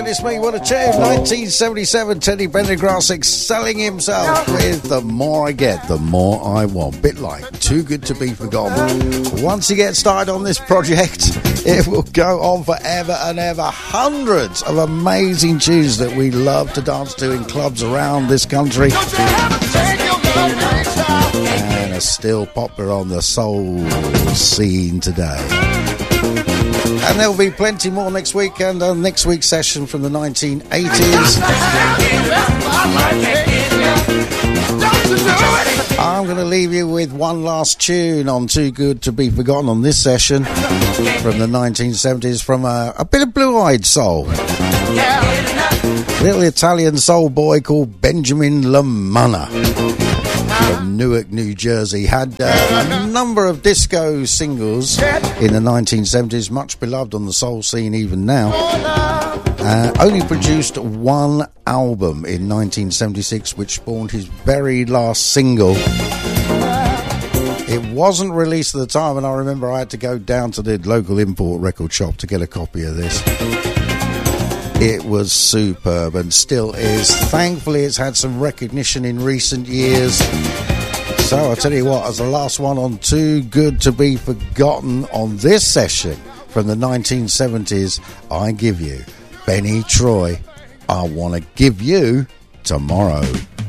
Goodness me, what a tune. 1977, Teddy Pendergrass excelling himself with The More I Get, The More I Want. Bit like Too Good to Be Forgotten. Once you get started on this project, it will go on forever and ever. Hundreds of amazing tunes that we love to dance to in clubs around this country. And are still popular on the soul scene today. And there'll be plenty more next week, and next week's session from the 1980s. I'm going to leave you with one last tune on Too Good to Be Forgotten on this session from the 1970s, from a bit of blue-eyed soul. Little Italian soul boy called Benjamin LaManna from Newark, New Jersey. Had a number of disco singles in the 1970s, much beloved on the soul scene even now. Only produced one album in 1976, which spawned his very last single. It wasn't released at the time, and I remember I had to go down to the local import record shop to get a copy of this. It was superb and still is. Thankfully, it's had some recognition in recent years. So I'll tell you what, as the last one on Too Good to Be Forgotten on this session from the 1970s, I give you Benny Troy, I Want to Give You Tomorrow.